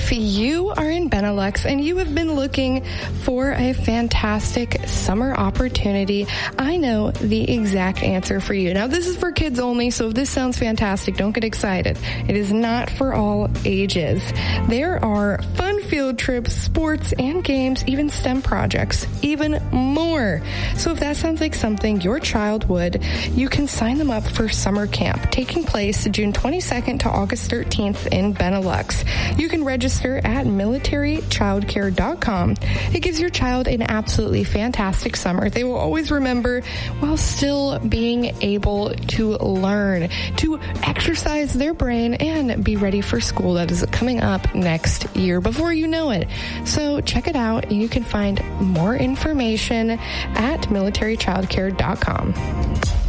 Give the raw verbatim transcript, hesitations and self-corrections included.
If you are in Benelux and you have been looking for a fantastic summer opportunity, I know the exact answer for you. Now, this is for kids only, so if this sounds fantastic, don't get excited. It is not for all ages. There are fun field trips, sports and games, even STEM projects, even more. So if that sounds like something your child would, you can sign them up for summer camp, taking place June twenty-second to August thirteenth in Benelux. You can register at military childcare dot com. It gives your child an absolutely fantastic summer. They will always remember while still being able to learn, to exercise their brain, and be ready for school that is coming up next year before you know it. So check it out. You can find more information at military childcare dot com.